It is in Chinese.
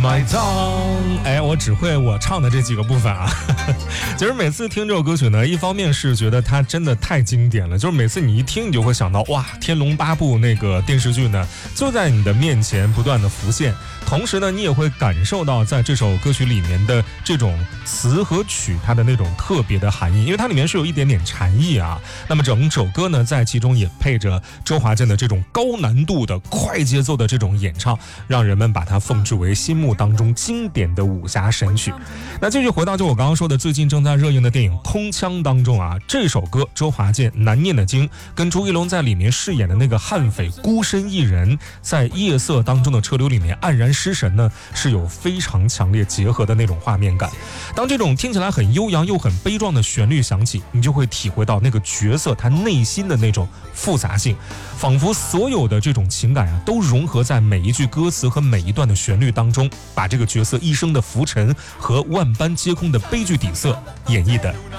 My tongue， 哎，我只会我唱的这几个部分啊。其实每次听这首歌曲呢，一方面是觉得它真的太经典了，就是每次你一听，你就会想到哇，《天龙八部》那个电视剧呢，就在你的面前不断的浮现。同时呢，你也会感受到在这首歌曲里面的这种词和曲它的那种特别的含义，因为它里面是有一点点禅意啊。那么整首歌呢，在其中也配着周华健的这种高难度的快节奏的这种演唱，让人们把它奉之为心目当中经典的武侠神曲。那继续回到就我刚刚说的最近正在热映的电影《空腔》当中啊，这首歌周华健难念的经跟朱一龙在里面饰演的那个悍匪孤身一人在夜色当中的车流里面黯然失神呢，是有非常强烈结合的那种画面感。当这种听起来很悠扬又很悲壮的旋律响起，你就会体会到那个角色他内心的那种复杂性，仿佛所有的这种情感啊都融合在每一句歌词和每一段的旋律当中，把这个角色一生的浮沉和万般皆空的悲剧底色演绎的